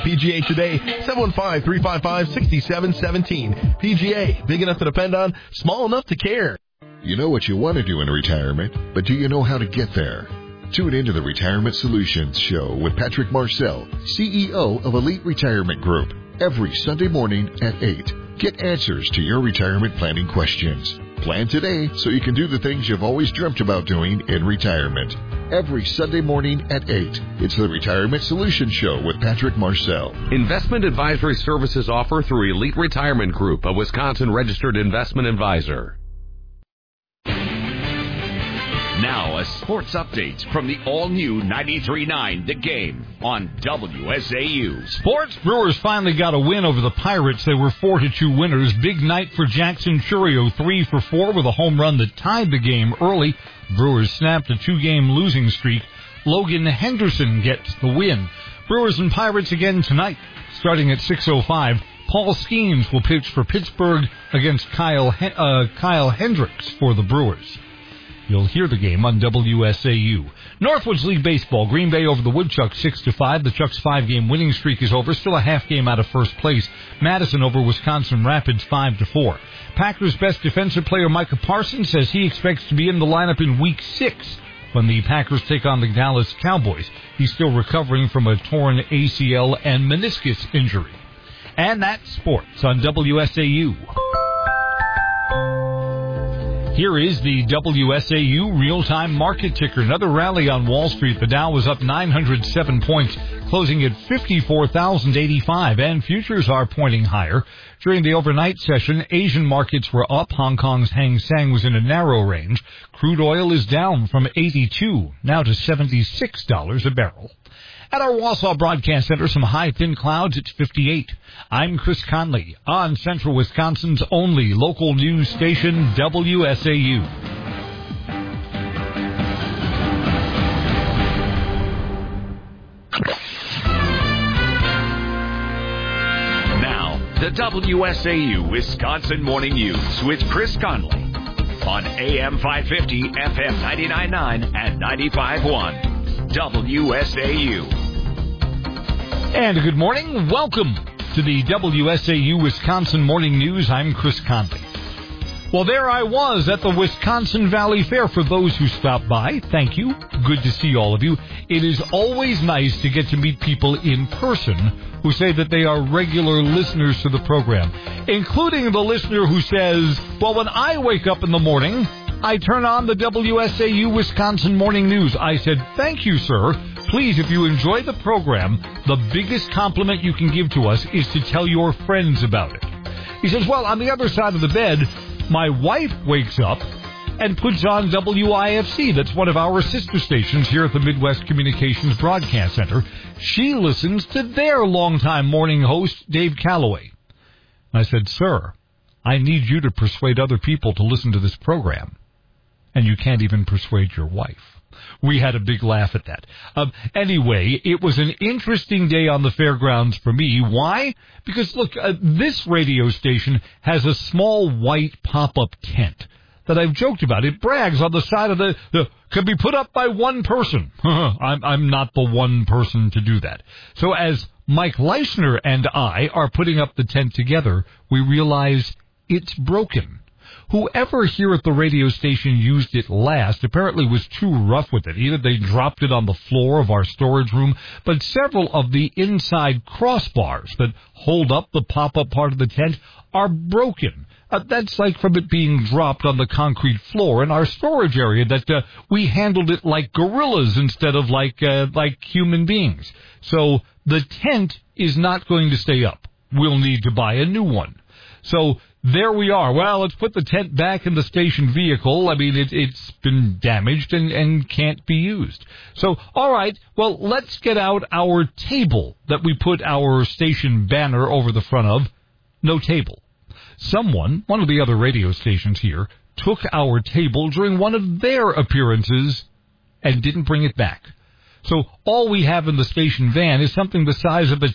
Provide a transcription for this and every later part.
PGA today, 715-355-6717. PGA, big enough to depend on, small enough to care. You know what you want to do in retirement, but do you know how to get there? Tune into the Retirement Solutions Show with Patrick Marcel, CEO of Elite Retirement Group, every Sunday morning at 8. Get answers to your retirement planning questions. Plan today so you can do the things you've always dreamt about doing in retirement. Every Sunday morning at 8. It's the Retirement Solutions Show with Patrick Marcel. Investment advisory services offer through Elite Retirement Group, a Wisconsin-registered investment advisor. Now, a sports update from the all-new 93.9 The Game on WSAU. Sports. Brewers finally got a win over the Pirates. They were 4-2 winners. Big night for Jackson Churio, 3 for 4 with a home run that tied the game early. Brewers snapped a 2-game losing streak. Logan Henderson gets the win. Brewers and Pirates again tonight, starting at 6:05. Paul Skeens will pitch for Pittsburgh against Kyle Hendricks for the Brewers. You'll hear the game on WSAU. Northwoods League Baseball, Green Bay over the Woodchucks 6-5. The Chucks' 5-game winning streak is over, still a half game out of first place. Madison over Wisconsin Rapids 5-4. Packers' best defensive player Micah Parsons says he expects to be in the lineup in Week 6 when the Packers take on the Dallas Cowboys. He's still recovering from a torn ACL and meniscus injury. And that's sports on WSAU. Here is the WSAU real-time market ticker. Another rally on Wall Street. The Dow was up 907 points, closing at 54,085, and futures are pointing higher. During the overnight session, Asian markets were up. Hong Kong's Hang Seng was in a narrow range. Crude oil is down from $82 now to $76 a barrel. At our Wausau Broadcast Center, some high, thin clouds. It's 58. I'm Chris Conley on Central Wisconsin's only local news station, WSAU. Now, the WSAU Wisconsin Morning News with Chris Conley on AM 550, FM 99.9, and 95.1. WSAU. And good morning. Welcome to the WSAU Wisconsin Morning News. I'm Chris Conley. Well, there I was at the Wisconsin Valley Fair. For those who stopped by, thank you. Good to see all of you. It is always nice to get to meet people in person who say that they are regular listeners to the program, including the listener who says, well, when I wake up in the morning, I turn on the WSAU Wisconsin Morning News. I said, thank you, sir. Please, if you enjoy the program, the biggest compliment you can give to us is to tell your friends about it. He says, well, on the other side of the bed, my wife wakes up and puts on WIFC. That's one of our sister stations here at the Midwest Communications Broadcast Center. She listens to their longtime morning host, Dave Calloway. I said, sir, I need you to persuade other people to listen to this program. And you can't even persuade your wife. We had a big laugh at that. Anyway, it was an interesting day on the fairgrounds for me. Why? Because, look, this radio station has a small white pop-up tent that I've joked about. It brags on the side of the could be put up by one person. I'm not the one person to do that. So as Mike Leishner and I are putting up the tent together, we realize it's broken. Whoever here at the radio station used it last apparently was too rough with it. Either they dropped it on the floor of our storage room, but several of the inside crossbars that hold up the pop-up part of the tent are broken. That's like from it being dropped on the concrete floor in our storage area, that we handled it like gorillas instead of like human beings. So the tent is not going to stay up. We'll need to buy a new one. So there we are. Well, let's put the tent back in the station vehicle. I mean, it's been damaged and can't be used. So, all right, well, let's get out our table that we put our station banner over the front of. No table. Someone, one of the other radio stations here, took our table during one of their appearances and didn't bring it back. So all we have in the station van is something the size of a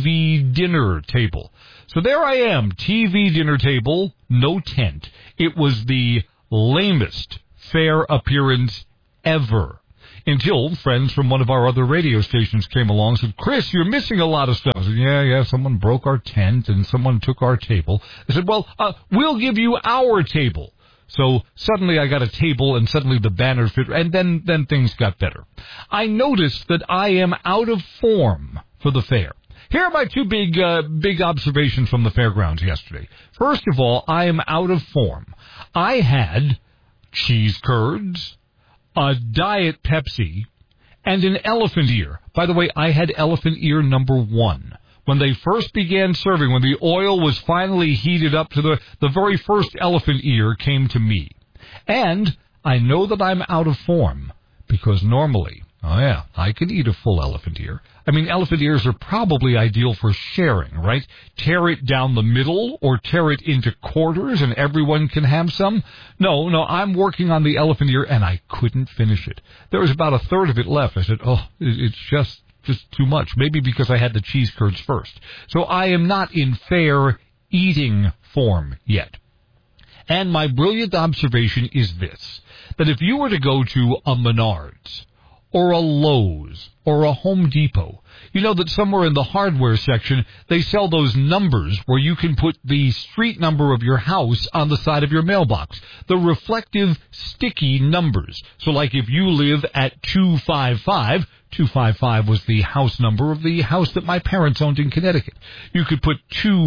TV dinner table. So there I am, TV dinner table, no tent. It was the lamest fair appearance ever. Until friends from one of our other radio stations came along and said, Chris, you're missing a lot of stuff. I said, yeah, someone broke our tent and someone took our table. They said, well, we'll give you our table. So suddenly I got a table and suddenly the banner fit, and then things got better. I noticed that I am out of form for the fair. Here are my two big observations from the fairgrounds yesterday. First of all, I am out of form. I had cheese curds, a Diet Pepsi, and an elephant ear. By the way, I had elephant ear number 1. When they first began serving, when the oil was finally heated up to the very first elephant ear came to me. And I know that I'm out of form because normally, I can eat a full elephant ear. I mean, elephant ears are probably ideal for sharing, right? Tear it down the middle or tear it into quarters and everyone can have some. No, I'm working on the elephant ear and I couldn't finish it. There was about a third of it left. I said, it's just too much. Maybe because I had the cheese curds first. So I am not in fair eating form yet. And my brilliant observation is this, that if you were to go to a Menards or a Lowe's or a Home Depot, you know that somewhere in the hardware section they sell those numbers where you can put the street number of your house on the side of your mailbox. The reflective, sticky numbers. So like if you live at 255, 255 was the house number of the house that my parents owned in Connecticut. You could put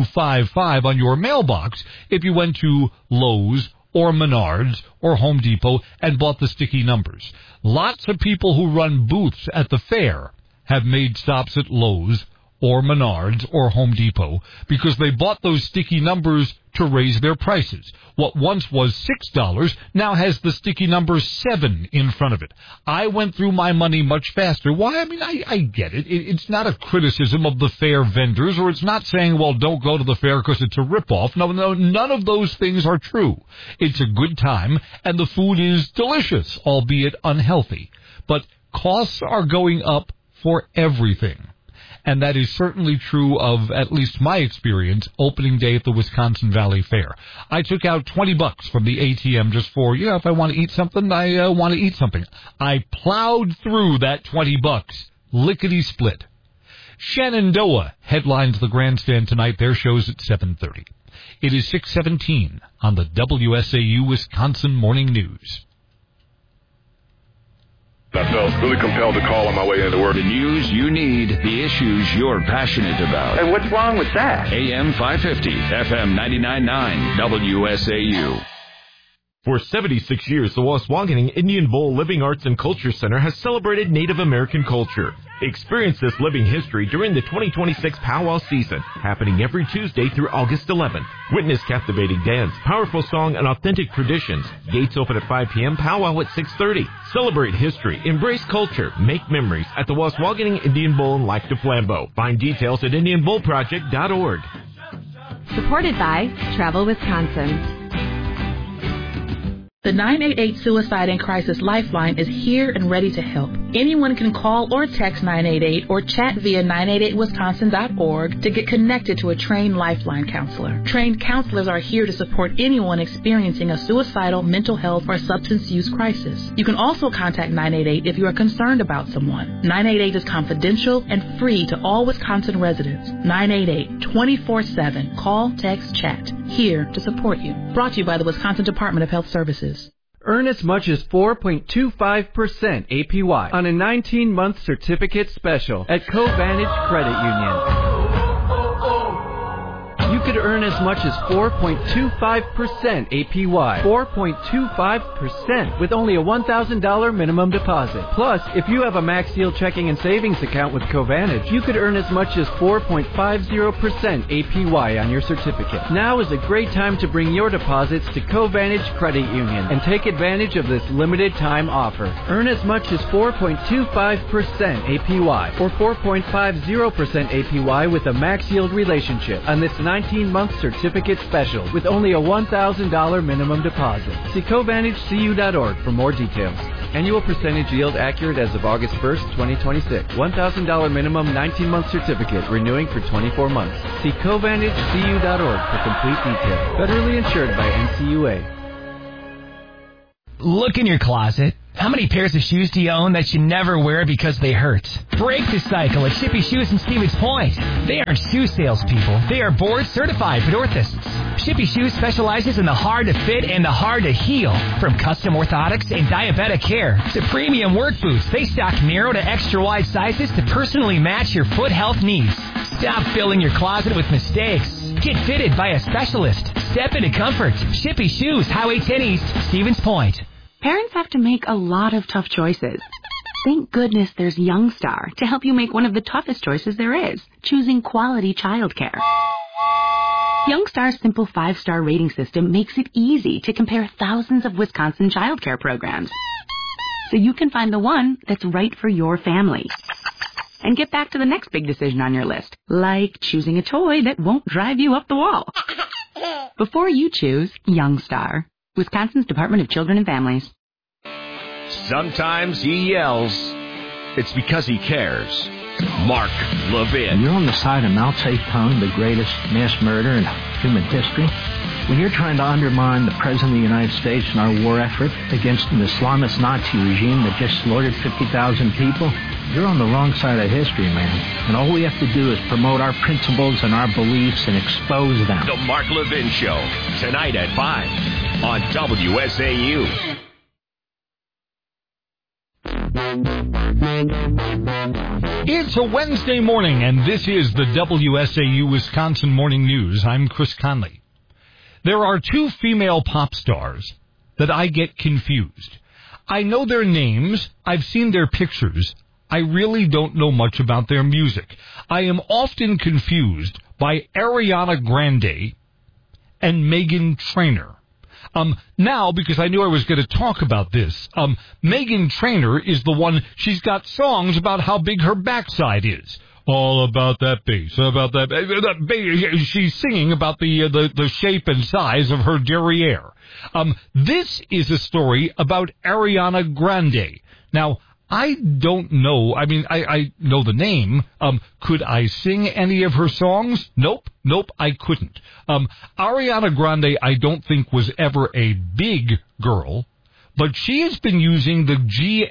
255 on your mailbox if you went to Lowe's or Menards or Home Depot and bought the sticky numbers. Lots of people who run booths at the fair have made stops at Lowe's or Menards or Home Depot because they bought those sticky numbers to raise their prices. What once was $6 now has the sticky number 7 in front of it. I went through my money much faster. Why? I mean, I get it. It's not a criticism of the fair vendors, or it's not saying, well, don't go to the fair because it's a ripoff. No, none of those things are true. It's a good time, and the food is delicious, albeit unhealthy. But costs are going up for everything. And that is certainly true of at least my experience opening day at the Wisconsin Valley Fair. I took out $20 from the ATM just for, if I want to eat something, I want to eat something. I plowed through that $20, lickety-split. Shenandoah headlines the grandstand tonight. Their show's at 7:30. It is 6:17 on the WSAU Wisconsin Morning News. I felt really compelled to call on my way into work. The news you need, the issues you're passionate about. And what's wrong with that? AM 550, FM 99.9, WSAU. For 76 years, the Waswaganing Indian Bowl Living Arts and Culture Center has celebrated Native American culture. Experience this living history during the 2026 Powwow season, happening every Tuesday through August 11th. Witness captivating dance, powerful song, and authentic traditions. Gates open at 5 p.m., powwow at 6:30. Celebrate history, embrace culture, make memories at the Waswaganing Indian Bowl in Lac du Flambeau. Find details at IndianBowlProject.org. Supported by Travel Wisconsin. The 988 Suicide and Crisis Lifeline is here and ready to help. Anyone can call or text 988 or chat via 988wisconsin.org to get connected to a trained Lifeline counselor. Trained counselors are here to support anyone experiencing a suicidal, mental health, or substance use crisis. You can also contact 988 if you are concerned about someone. 988 is confidential and free to all Wisconsin residents. 988, 24/7. Call, text, chat. Here to support you. Brought to you by the Wisconsin Department of Health Services. Earn as much as 4.25% APY on a 19-month certificate special at CoVantage Credit Union. You could earn as much as 4.25% APY. 4.25% with only a $1,000 minimum deposit. Plus, if you have a Max Yield checking and savings account with CoVantage, you could earn as much as 4.50% APY on your certificate. Now is a great time to bring your deposits to CoVantage Credit Union and take advantage of this limited time offer. Earn as much as 4.25% APY or 4.50% APY with a Max Yield relationship on this 19-month certificate special with only a $1,000 minimum deposit. See CoVantageCU.org for more details. Annual percentage yield accurate as of August 1st, 2026. $1,000 minimum 19-month certificate renewing for 24 months. See CoVantageCU.org for complete details. Federally insured by NCUA. Look in your closet. How many pairs of shoes do you own that you never wear because they hurt? Break the cycle at Shippy Shoes in Stevens Point. They aren't shoe salespeople. They are board-certified orthotists. Shippy Shoes specializes in the hard-to-fit and the hard-to-heal. From custom orthotics and diabetic care to premium work boots, they stock narrow to extra-wide sizes to personally match your foot health needs. Stop filling your closet with mistakes. Get fitted by a specialist. Step into comfort. Shippy Shoes, Highway 10 East, Stevens Point. Parents have to make a lot of tough choices. Thank goodness there's Youngstar to help you make one of the toughest choices there is, choosing quality childcare. Youngstar's simple 5-star rating system makes it easy to compare thousands of Wisconsin childcare programs, so you can find the one that's right for your family. And get back to the next big decision on your list, like choosing a toy that won't drive you up the wall. Before you choose, Youngstar. Wisconsin's Department of Children and Families. Sometimes he yells. It's because he cares. Mark Levin. You're on the side of Mao Zedong, the greatest mass murderer in human history. When you're trying to undermine the President of the United States in our war effort against an Islamist Nazi regime that just slaughtered 50,000 people, you're on the wrong side of history, man. And all we have to do is promote our principles and our beliefs and expose them. The Mark Levin Show, tonight at 5 on WSAU. It's a Wednesday morning, and this is the WSAU Wisconsin Morning News. I'm Chris Conley. There are two female pop stars that I get confused. I know their names. I've seen their pictures. I really don't know much about their music. I am often confused by Ariana Grande and Meghan Trainor. Now, because I knew I was going to talk about this, Meghan Trainor is the one, she's got songs about how big her backside is. All about that bass, about that bass. She's singing about the shape and size of her derriere. This is a story about Ariana Grande. Now, I don't know. I mean, I know the name. Could I sing any of her songs? Nope, I couldn't. Ariana Grande, I don't think was ever a big girl, but she has been using the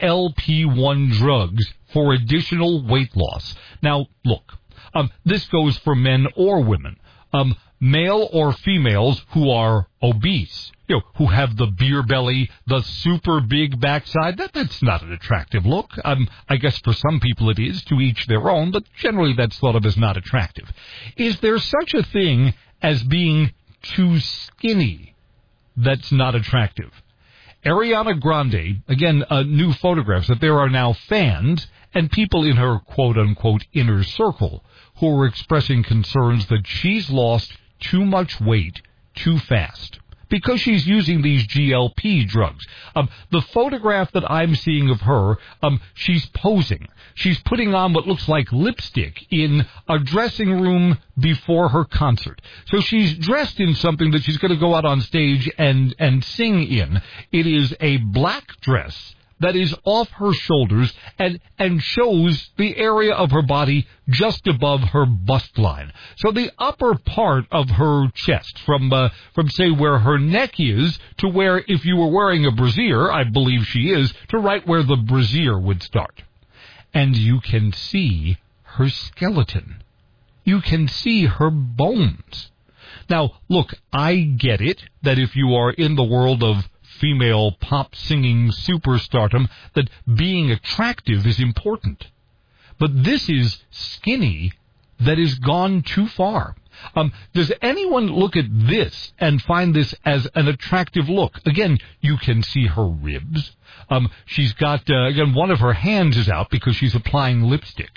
GLP-1 drugs for additional weight loss. Now, look, this goes for men or women. Male or females who are obese, who have the beer belly, the super big backside, that's not an attractive look. I guess for some people it is, to each their own, but generally that's thought of as not attractive. Is there such a thing as being too skinny that's not attractive? Ariana Grande, again, new photographs, that there are now fans and people in her quote-unquote inner circle who are expressing concerns that she's lost too much weight too fast because she's using these GLP drugs. The photograph that I'm seeing of her, she's posing. She's putting on what looks like lipstick in a dressing room before her concert. So she's dressed in something that she's going to go out on stage and sing in. It is a black dress that is off her shoulders and shows the area of her body just above her bust line. So the upper part of her chest, from say where her neck is to where, if you were wearing a brassiere, I believe she is, to right where the brassiere would start. And you can see her skeleton. You can see her bones. Now, look, I get it that if you are in the world of female pop singing superstardom, that being attractive is important. But this is skinny that has gone too far. Does anyone look at this and find this as an attractive look? Again, you can see her ribs. She's got, again, one of her hands is out because she's applying lipstick.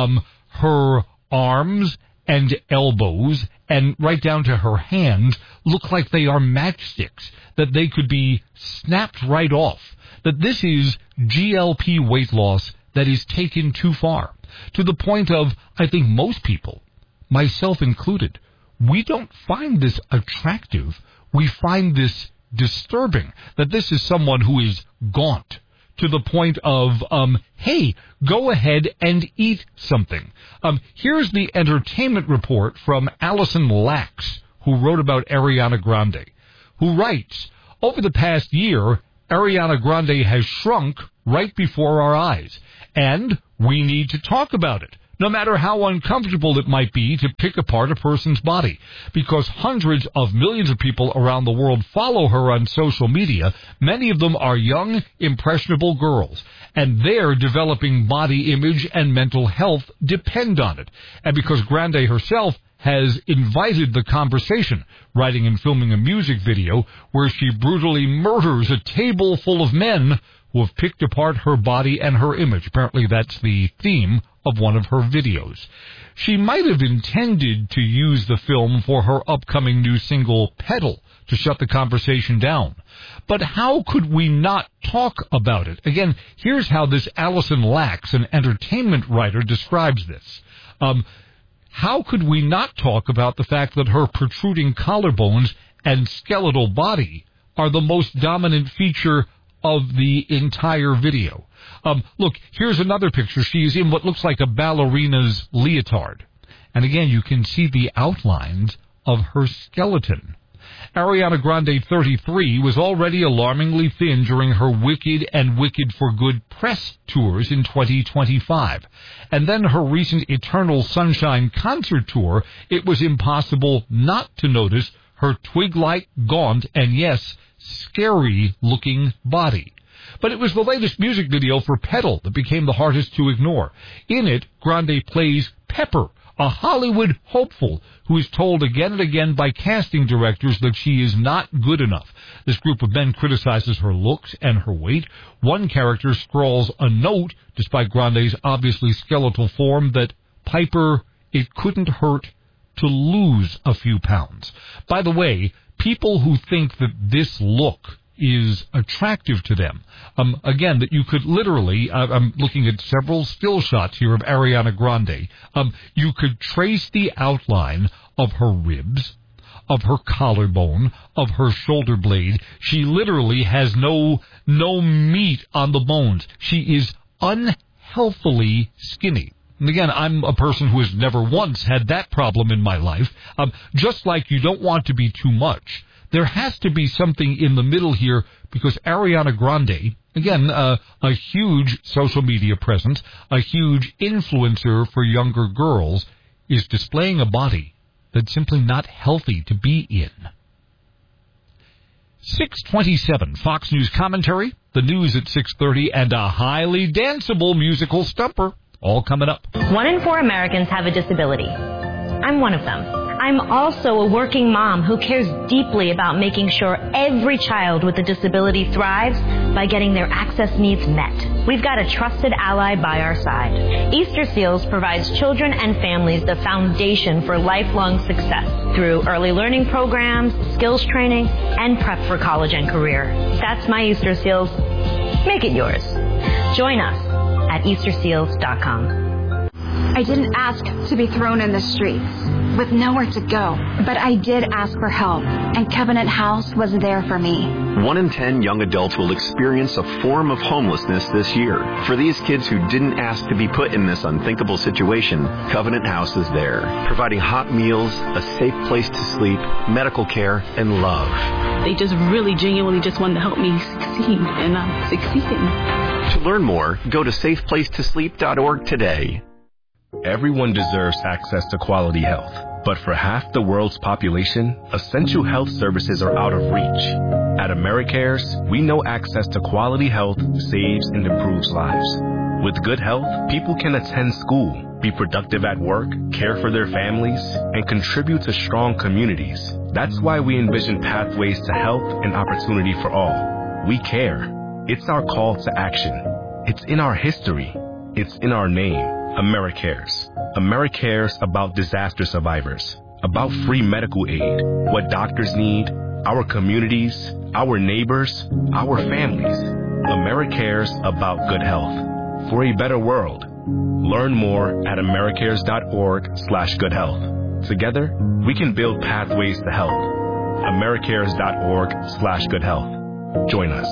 Her arms and elbows and right down to her hands look like they are matchsticks, that they could be snapped right off. That this is GLP weight loss that is taken too far, to the point of, I think most people, myself included, we don't find this attractive. We find this disturbing, that this is someone who is gaunt, to the point of, hey, go ahead and eat something. Here's the entertainment report from Allison Lax, who wrote about Ariana Grande, who writes, over the past year, Ariana Grande has shrunk right before our eyes, and we need to talk about it, no matter how uncomfortable it might be to pick apart a person's body, because hundreds of millions of people around the world follow her on social media. Many of them are young, impressionable girls, and their developing body image and mental health depend on it. And because Grande herself has invited the conversation, writing and filming a music video where she brutally murders a table full of men who have picked apart her body and her image. Apparently that's the theme of one of her videos. She might have intended to use the film for her upcoming new single, Pedal, to shut the conversation down. But how could we not talk about it? Again, here's how this Allison Lax, an entertainment writer, describes this. How could we not talk about the fact that her protruding collarbones and skeletal body are the most dominant feature of the entire video? Look, here's another picture. She's in what looks like a ballerina's leotard. And again, you can see the outlines of her skeleton. Ariana Grande, 33, was already alarmingly thin during her Wicked and Wicked for Good press tours in 2025. And then her recent Eternal Sunshine concert tour, it was impossible not to notice her twig-like, gaunt, and yes, scary-looking body. But it was the latest music video for Pedal that became the hardest to ignore. In it, Grande plays Pepper, a Hollywood hopeful who is told again and again by casting directors that she is not good enough. This group of men criticizes her looks and her weight. One character scrawls a note, despite Grande's obviously skeletal form, that, Piper, it couldn't hurt to lose a few pounds. By the way, people who think that this look is attractive to them, again, that you could literally, I'm looking at several still shots here of Ariana Grande, you could trace the outline of her ribs, of her collarbone, of her shoulder blade. She literally has no meat on the bones. She is unhealthily skinny. And again, I'm a person who has never once had that problem in my life. Just like you don't want to be too much, there has to be something in the middle here, because Ariana Grande, again, a huge social media presence, a huge influencer for younger girls, is displaying a body that's simply not healthy to be in. 6:27, Fox News commentary, the news at 6:30, and a highly danceable musical stumper, all coming up. 1 in 4 Americans have a disability. I'm one of them. I'm also a working mom who cares deeply about making sure every child with a disability thrives by getting their access needs met. We've got a trusted ally by our side. Easter Seals provides children and families the foundation for lifelong success through early learning programs, skills training, and prep for college and career. That's my Easter Seals. Make it yours. Join us at EasterSeals.com. I didn't ask to be thrown in the streets with nowhere to go, but I did ask for help, and Covenant House was there for me. 1 in 10 young adults will experience a form of homelessness this year. For these kids who didn't ask to be put in this unthinkable situation, Covenant House is there, providing hot meals, a safe place to sleep, medical care, and love. They just really genuinely just wanted to help me succeed, and I'm succeeding. To learn more, go to safeplacetosleep.org today. Everyone deserves access to quality health, but for half the world's population, essential health services are out of reach. At AmeriCares, we know access to quality health saves and improves lives. With good health, people can attend school, be productive at work, care for their families, and contribute to strong communities. That's why we envision pathways to health and opportunity for all. We care. It's our call to action. It's in our history. It's in our name. AmeriCares. AmeriCares about disaster survivors, about free medical aid, what doctors need, our communities, our neighbors, our families. AmeriCares about good health. For a better world. Learn more at americares.org/goodhealth. Together, we can build pathways to health. americares.org/goodhealth. Join us.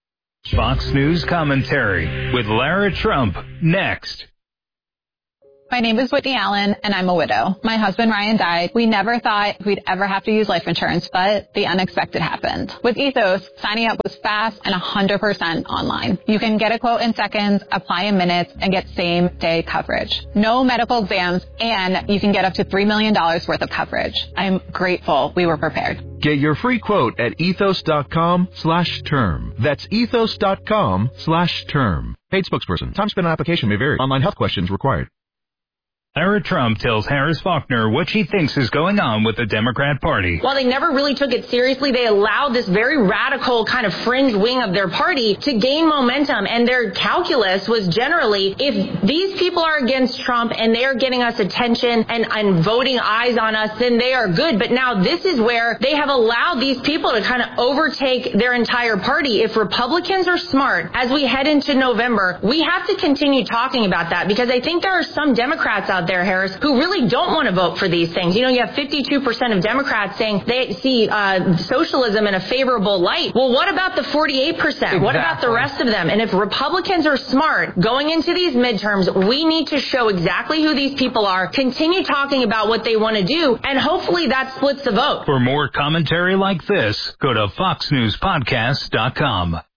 Fox News commentary with Lara Trump next. My name is Whitney Allen, and I'm a widow. My husband, Ryan, died. We never thought we'd ever have to use life insurance, but the unexpected happened. With Ethos, signing up was fast and 100% online. You can get a quote in seconds, apply in minutes, and get same-day coverage. No medical exams, and you can get up to $3 million worth of coverage. I'm grateful we were prepared. Get your free quote at ethos.com/term. That's ethos.com/term. Paid spokesperson. Time spent on application may vary. Online health questions required. Sarah Trump tells Harris Faulkner what she thinks is going on with the Democrat Party. While they never really took it seriously, they allowed this very radical kind of fringe wing of their party to gain momentum. And their calculus was generally, if these people are against Trump and they are getting us attention and voting eyes on us, then they are good. But now this is where they have allowed these people to kind of overtake their entire party. If Republicans are smart, as we head into November, we have to continue talking about that, because I think there are some Democrats out there, Harris, who really don't want to vote for these things. You know, you have 52% of Democrats saying they see socialism in a favorable light. Well, what about the 48%? Exactly. What about the rest of them? And if Republicans are smart going into these midterms, we need to show exactly who these people are, continue talking about what they want to do, and hopefully that splits the vote. For more commentary like this, go to foxnewspodcast.com.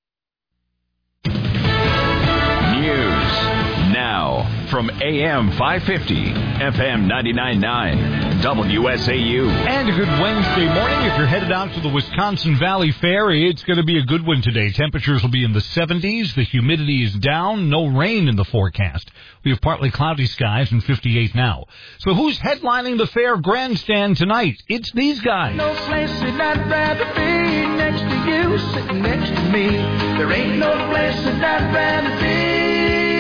Now, from AM 550, FM 99.9, WSAU. And a good Wednesday morning. If you're headed out to the Wisconsin Valley Fair, it's going to be a good one today. Temperatures will be in the 70s. The humidity is down. No rain in the forecast. We have partly cloudy skies and 58 now. So who's headlining the fair grandstand tonight? It's these guys. No place that I'd rather be next to you, sitting next to me. There ain't no place that I'd rather be.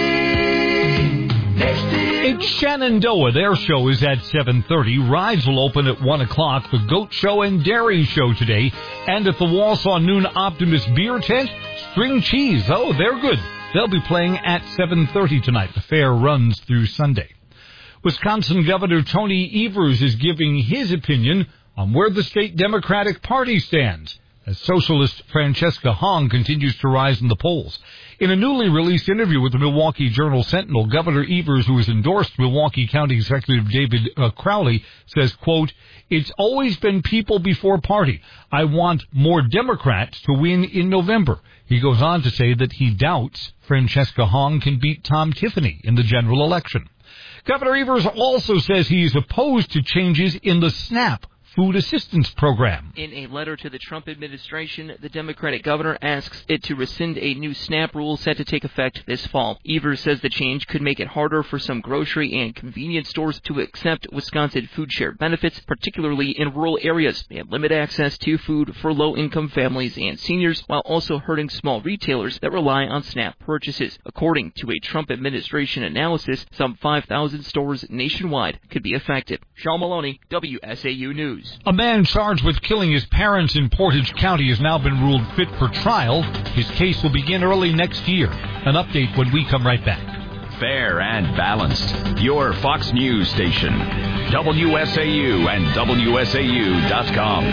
It's Shenandoah. Their show is at 7:30. Rides will open at 1 o'clock. The Goat Show and Dairy Show today. And at the Walsall Noon Optimist Beer Tent, String Cheese. Oh, they're good. They'll be playing at 7:30 tonight. The fair runs through Sunday. Wisconsin Governor Tony Evers is giving his opinion on where the state Democratic Party stands, as socialist Francesca Hong continues to rise in the polls. In a newly released interview with the Milwaukee Journal-Sentinel, Governor Evers, who has endorsed Milwaukee County Executive David Crowley, says, quote, "It's always been people before party. I want more Democrats to win in November." He goes on to say that he doubts Francesca Hong can beat Tom Tiffany in the general election. Governor Evers also says he is opposed to changes in the SNAP food assistance program. In a letter to the Trump administration, the Democratic governor asks it to rescind a new SNAP rule set to take effect this fall. Evers says the change could make it harder for some grocery and convenience stores to accept Wisconsin food share benefits, particularly in rural areas, and limit access to food for low-income families and seniors, while also hurting small retailers that rely on SNAP purchases. According to a Trump administration analysis, some 5,000 stores nationwide could be affected. Sean Maloney, WSAU News. A man charged with killing his parents in Portage County has now been ruled fit for trial. His case will begin early next year. An update when we come right back. Fair and balanced. Your Fox News station. WSAU and WSAU.com.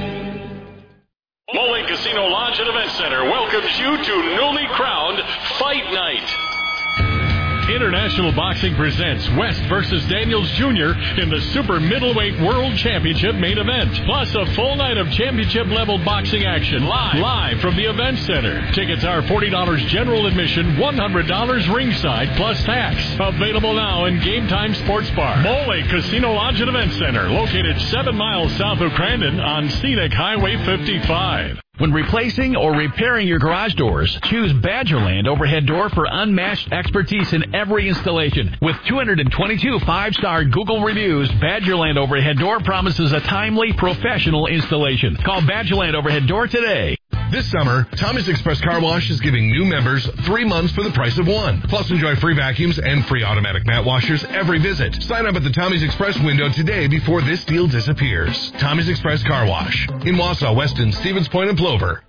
Mole Casino Lodge and Event Center welcomes you to newly crowned Fight Night. International Boxing presents West versus Daniels Jr. in the Super Middleweight World Championship main event. Plus a full night of championship-level boxing action live from the Event Center. Tickets are $40 general admission, $100 ringside plus tax. Available now in Game Time Sports Bar. Mole Casino Lodge and Event Center, located 7 miles south of Crandon on Scenic Highway 55. When replacing or repairing your garage doors, choose Badgerland Overhead Door for unmatched expertise in every installation. With 222 5-star Google reviews, Badgerland Overhead Door promises a timely, professional installation. Call Badgerland Overhead Door today. This summer, Tommy's Express Car Wash is giving new members 3 months for the price of 1. Plus, enjoy free vacuums and free automatic mat washers every visit. Sign up at the Tommy's Express window today before this deal disappears. Tommy's Express Car Wash in Wausau, Weston, Stevens Point, and Plover.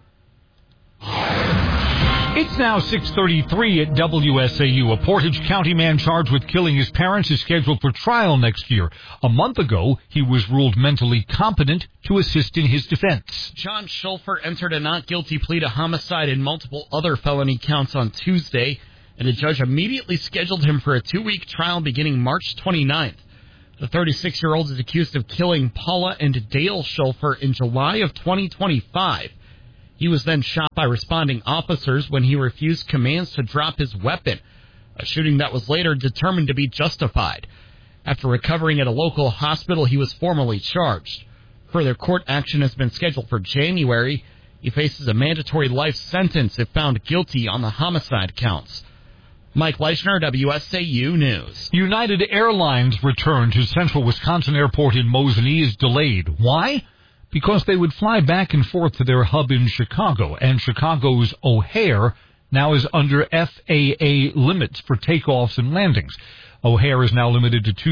It's now 6:33 at WSAU. A Portage County man charged with killing his parents is scheduled for trial next year. A month ago, he was ruled mentally competent to assist in his defense. John Schulfer entered a not guilty plea to homicide and multiple other felony counts on Tuesday. and the judge immediately scheduled him for a 2-week trial beginning March 29th. The 36-year-old is accused of killing Paula and Dale Schulfer in July of 2025. He was then shot by responding officers when he refused commands to drop his weapon, a shooting that was later determined to be justified. After recovering at a local hospital, he was formally charged. Further court action has been scheduled for January. He faces a mandatory life sentence if found guilty on the homicide counts. Mike Leichner, WSAU News. United Airlines return to Central Wisconsin Airport in Mosinee is delayed. Why? Because they would fly back and forth to their hub in Chicago, and Chicago's O'Hare now is under FAA limits for takeoffs and landings. O'Hare is now limited to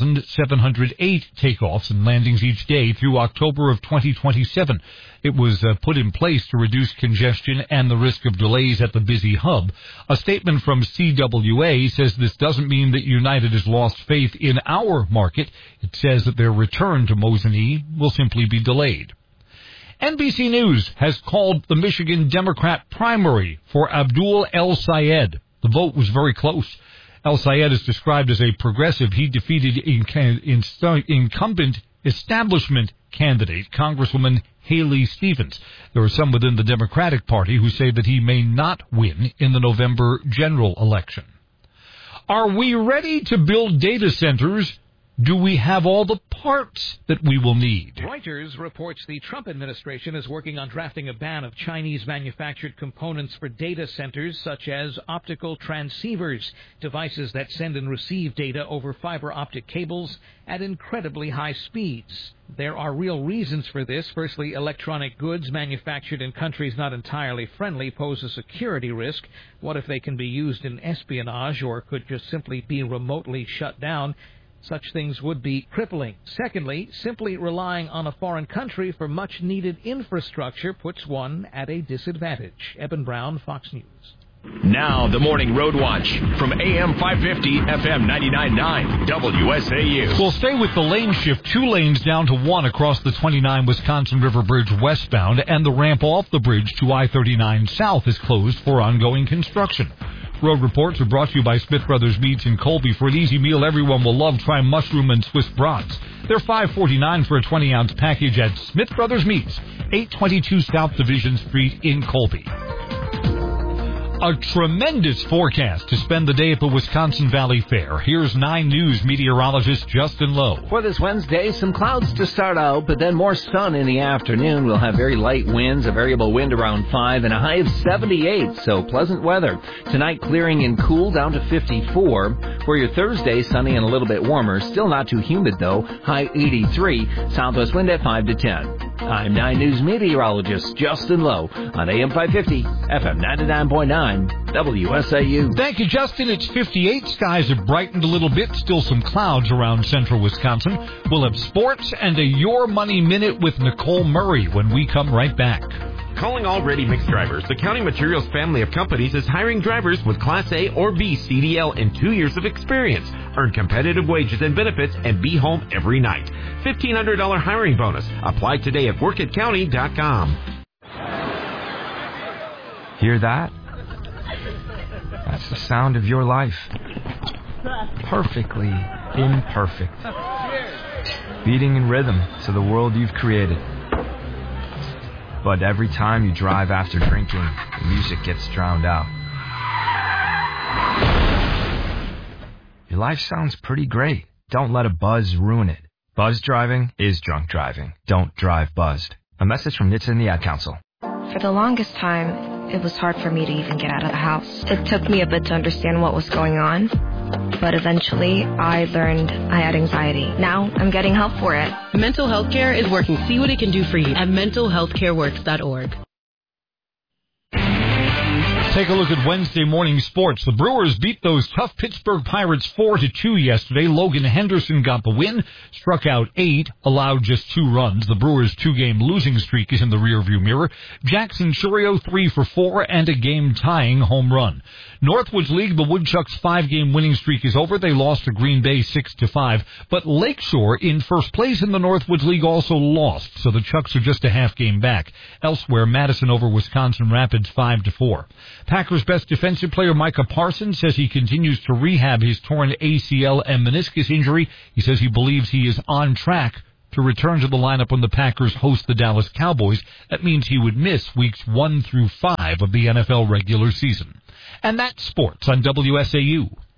2,708 takeoffs and landings each day through October of 2027. It was put in place to reduce congestion and the risk of delays at the busy hub. A statement from CWA says this doesn't mean that United has lost faith in our market. It says that their return to Mosinee will simply be delayed. NBC News has called the Michigan Democrat primary for Abdul El Sayed. The vote was very close. El Sayed is described as a progressive. He defeated incumbent establishment candidate, Congresswoman Haley Stevens. There are some within the Democratic Party who say that he may not win in the November general election. Are we ready to build data centers? Do we have all the parts that we will need? Reuters reports the Trump administration is working on drafting a ban of Chinese-manufactured components for data centers, such as optical transceivers, devices that send and receive data over fiber optic cables at incredibly high speeds. There are real reasons for this. Firstly, electronic goods manufactured in countries not entirely friendly pose a security risk. What if they can be used in espionage or could just simply be remotely shut down? Such things would be crippling. Secondly, simply relying on a foreign country for much-needed infrastructure puts one at a disadvantage. Eben Brown, Fox News. Now, the Morning Road Watch from AM 550, FM 99.9, WSAU. We'll stay with the lane shift. 2 lanes down to 1 across the 29 Wisconsin River Bridge westbound, and the ramp off the bridge to I-39 south is closed for ongoing construction. Road reports are brought to you by Smith Brothers Meats in Colby. For an easy meal everyone will love, try mushroom and Swiss brats. They're $5.49 for a 20-ounce package at Smith Brothers Meats, 822 South Division Street in Colby. A tremendous forecast to spend the day at the Wisconsin Valley Fair. Here's 9 News meteorologist Justin Lowe. For this Wednesday, some clouds to start out, but then more sun in the afternoon. We'll have very light winds, a variable wind around 5, and a high of 78, so pleasant weather. Tonight, clearing and cool down to 54. For your Thursday, sunny and a little bit warmer. Still not too humid, though. High 83. Southwest wind at 5 to 10. I'm 9 News meteorologist Justin Lowe on AM 550, FM 99.9, WSAU. Thank you, Justin. It's 58. Skies have brightened a little bit. Still some clouds around central Wisconsin. We'll have sports and a Your Money Minute with Nicole Murray when we come right back. Calling all ready-mix drivers, the County Materials family of companies is hiring drivers with Class A or B CDL and 2 years of experience. Earn competitive wages and benefits and be home every night. $1,500 hiring bonus. Apply today at workatcounty.com. Hear that? That's the sound of your life. Perfectly imperfect. Beating in rhythm to the world you've created. But every time you drive after drinking, the music gets drowned out. Your life sounds pretty great. Don't let a buzz ruin it. Buzz driving is drunk driving. Don't drive buzzed. A message from NHTSA and the Ad Council. For the longest time, it was hard for me to even get out of the house. It took me a bit to understand what was going on, but eventually I learned I had anxiety. Now I'm getting help for it. Mental Health Care is working. See what it can do for you at mentalhealthcareworks.org. Take a look at Wednesday morning sports. The Brewers beat those tough Pittsburgh Pirates 4-2 yesterday. Logan Henderson got the win, struck out 8, allowed just 2 runs. The Brewers' 2-game losing streak is in the rearview mirror. Jackson Chourio 3 for 4 and a game-tying home run. Northwoods League, the Woodchucks' 5-game winning streak is over. They lost to Green Bay 6-5. But Lakeshore, in first place in the Northwoods League, also lost, so the Chucks are just a half game back. Elsewhere, Madison over Wisconsin Rapids 5-4. Packers' best defensive player Micah Parsons says he continues to rehab his torn ACL and meniscus injury. He says he believes he is on track to return to the lineup when the Packers host the Dallas Cowboys. That means he would miss weeks 1 through 5 of the NFL regular season. And that's sports on WSAU.